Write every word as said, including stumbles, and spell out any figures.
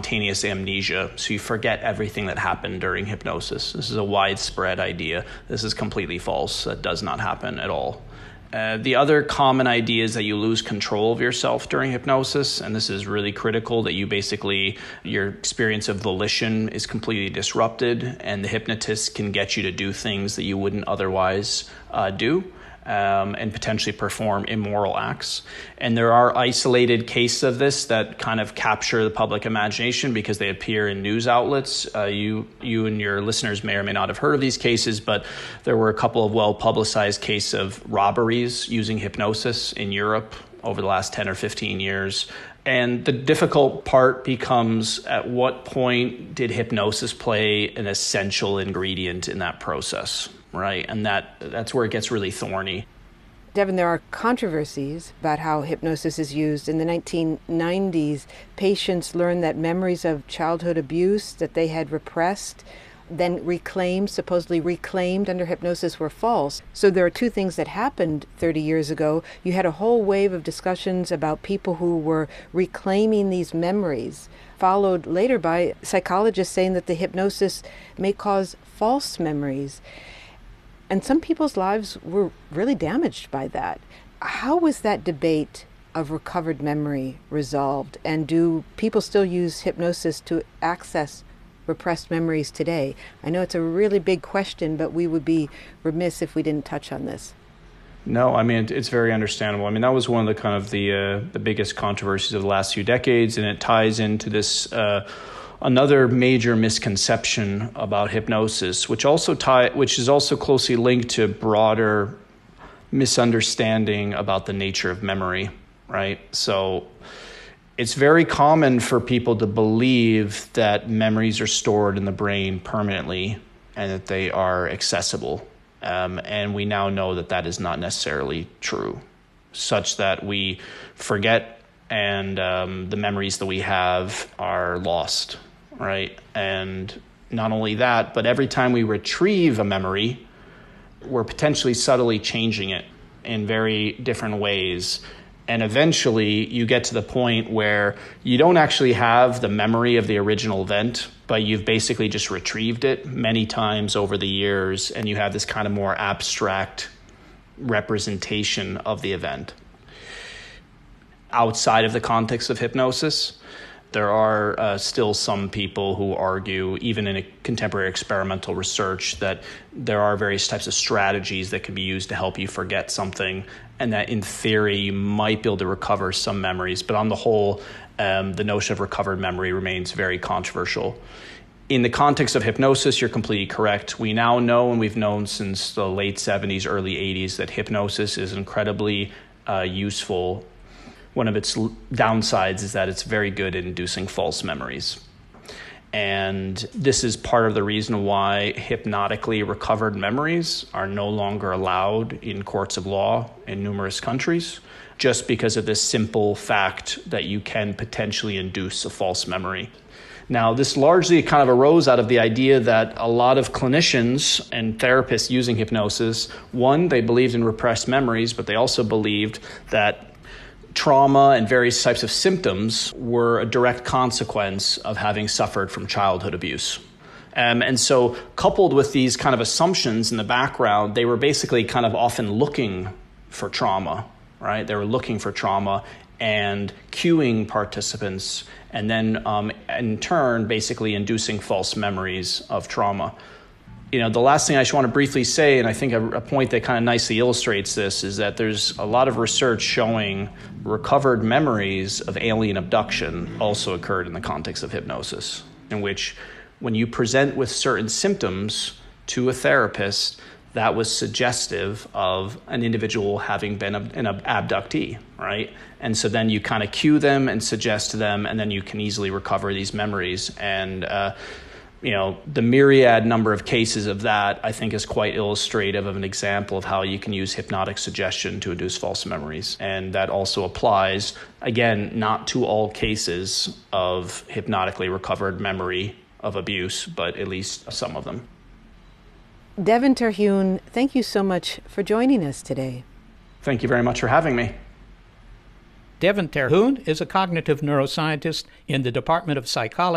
spontaneous amnesia. So you forget everything that happened during hypnosis. This is a widespread idea. This is completely false. That does not happen at all. Uh, the other common idea is that you lose control of yourself during hypnosis, and this is really critical, that you basically, your experience of volition is completely disrupted, and the hypnotist can get you to do things that you wouldn't otherwise uh, do. Um, and potentially perform immoral acts. And there are isolated cases of this that kind of capture the public imagination because they appear in news outlets. Uh, you you and your listeners may or may not have heard of these cases, but there were a couple of well-publicized cases of robberies using hypnosis in Europe over the last ten or fifteen years. And the difficult part becomes, at what point did hypnosis play an essential ingredient in that process? Right, and that that's where it gets really thorny. Devin, there are controversies about how hypnosis is used. In the nineteen nineties, patients learned that memories of childhood abuse that they had repressed, then reclaimed, supposedly reclaimed under hypnosis, were false. So there are two things that happened thirty years ago. You had a whole wave of discussions about people who were reclaiming these memories, followed later by psychologists saying that the hypnosis may cause false memories. And some people's lives were really damaged by that. How was that debate of recovered memory resolved? And do people still use hypnosis to access repressed memories today? I know it's a really big question, but we would be remiss if we didn't touch on this. No, I mean, it's very understandable. I mean, that was one of the kind of the uh, the biggest controversies of the last few decades, and it ties into this uh, another major misconception about hypnosis, which also tie, which is also closely linked to broader misunderstanding about the nature of memory, right? So it's very common for people to believe that memories are stored in the brain permanently and that they are accessible. Um, and we now know that that is not necessarily true, such that we forget and um, the memories that we have are lost. Right. And not only that, but every time we retrieve a memory, we're potentially subtly changing it in very different ways. And eventually you get to the point where you don't actually have the memory of the original event, but you've basically just retrieved it many times over the years, and you have this kind of more abstract representation of the event. Outside of the context of hypnosis, there are uh, still some people who argue, even in a contemporary experimental research, that there are various types of strategies that can be used to help you forget something, and that in theory you might be able to recover some memories. But on the whole, um, the notion of recovered memory remains very controversial. In the context of hypnosis, you're completely correct. We now know, and we've known since the late seventies, early eighties, that hypnosis is incredibly uh, useful. One of its downsides is that it's very good at inducing false memories. And this is part of the reason why hypnotically recovered memories are no longer allowed in courts of law in numerous countries, just because of this simple fact that you can potentially induce a false memory. Now, this largely kind of arose out of the idea that a lot of clinicians and therapists using hypnosis, one, they believed in repressed memories, but they also believed that trauma and various types of symptoms were a direct consequence of having suffered from childhood abuse. Um, and so coupled with these kind of assumptions in the background, they were basically kind of often looking for trauma, right? They were looking for trauma and cueing participants, and then um, in turn, basically inducing false memories of trauma. You know, the last thing I just want to briefly say, and I think a, a point that kind of nicely illustrates this, is that there's a lot of research showing recovered memories of alien abduction also occurred in the context of hypnosis, in which when you present with certain symptoms to a therapist, that was suggestive of an individual having been an abductee, right? And so then you kind of cue them and suggest to them, and then you can easily recover these memories. And, uh, you know, the myriad number of cases of that, I think, is quite illustrative of an example of how you can use hypnotic suggestion to induce false memories. And that also applies, again, not to all cases of hypnotically recovered memory of abuse, but at least some of them. Devin Terhune, thank you so much for joining us today. Thank you very much for having me. Devin Terhune is a cognitive neuroscientist in the Department of Psychology